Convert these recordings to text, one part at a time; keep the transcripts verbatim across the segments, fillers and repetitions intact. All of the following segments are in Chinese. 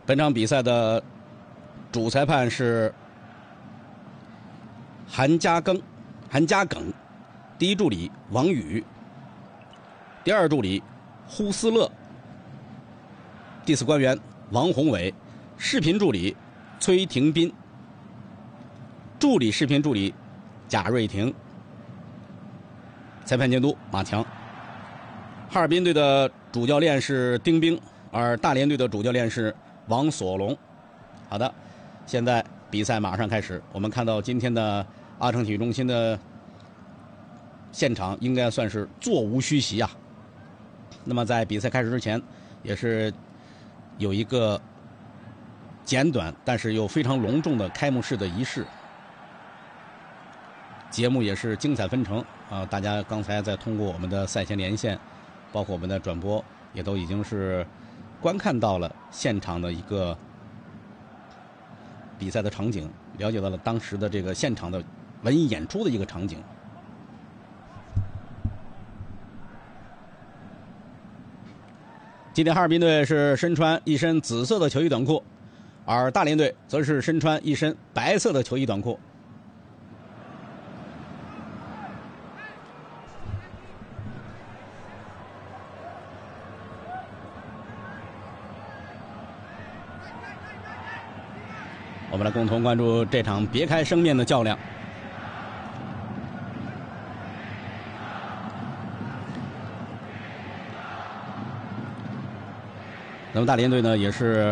本场比赛的主裁判是韩家庚、韩家耿，第一助理王宇，第二助理呼思乐，第四官员王宏伟，视频助理崔廷斌，助理视频助理贾瑞婷，裁判监督马强。哈尔滨队的主教练是丁冰，而大连队的主教练是王索龙。好的，现在比赛马上开始。我们看到今天的阿城体育中心的现场应该算是座无虚席啊。那么在比赛开始之前，也是有一个简短但是又非常隆重的开幕式的仪式。节目也是精彩纷呈啊！大家刚才在通过我们的赛前连线，包括我们的转播，也都已经是观看到了现场的一个比赛的场景，了解到了当时的这个现场的文艺演出的一个场景。今天哈尔滨队是身穿一身紫色的球衣短裤，而大连队则是身穿一身白色的球衣短裤。我们来共同关注这场别开生面的较量。那么大连队呢，也是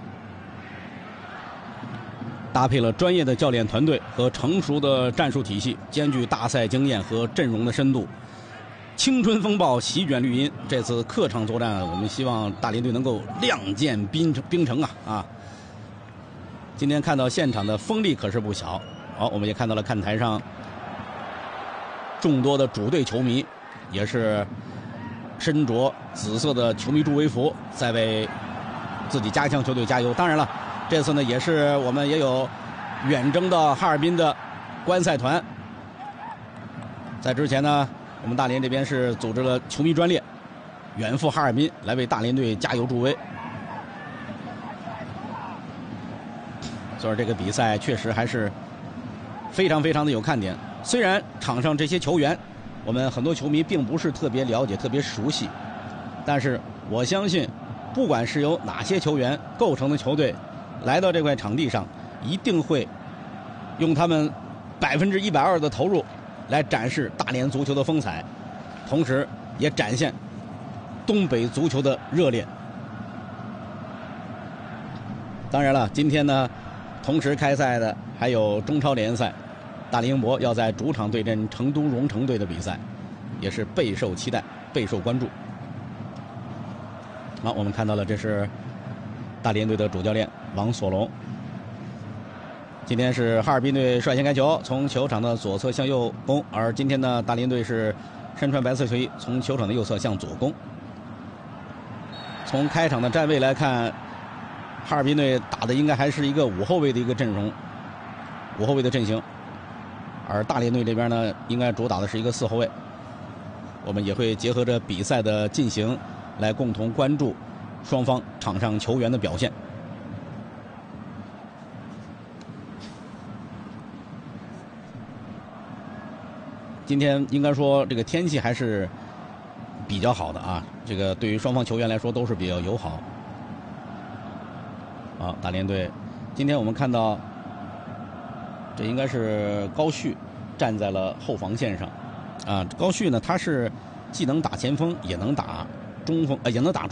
搭配了专业的教练团队和成熟的战术体系，兼具大赛经验和阵容的深度。青春风暴席卷绿茵，这次客场作战，我们希望大连队能够亮剑冰城冰城啊啊！今天看到现场的风力可是不小。好，我们也看到了看台上众多的主队球迷，也是身着紫色的球迷助威服，在为自己家乡球队加油。当然了，这次呢也是我们也有远征到哈尔滨的观赛团。在之前呢，我们大连这边是组织了球迷专列，远赴哈尔滨来为大连队加油助威。所以这个比赛确实还是非常非常的有看点。虽然场上这些球员我们很多球迷并不是特别了解特别熟悉，但是我相信不管是由哪些球员构成的球队来到这块场地上，一定会用他们百分之一百二的投入来展示大连足球的风采，同时也展现东北足球的热烈。当然了，今天呢同时开赛的还有中超联赛，大连英博要在主场对阵成都蓉城队的比赛，也是备受期待备受关注。好，我们看到了这是大连队的主教练王索龙。今天是哈尔滨队率先开球，从球场的左侧向右攻，而今天呢大连队是身穿白色球衣，从球场的右侧向左攻。从开场的站位来看，哈尔滨队打的应该还是一个五后卫的一个阵容，五后卫的阵型，而大连队这边呢，应该主打的是一个四后卫。我们也会结合着比赛的进行，来共同关注双方场上球员的表现。今天应该说这个天气还是比较好的啊，这个对于双方球员来说都是比较友好。啊，大连队，今天我们看到，这应该是高旭站在了后防线上，啊，高旭呢他是既能打前锋，也能打中锋，呃，也能打中锋。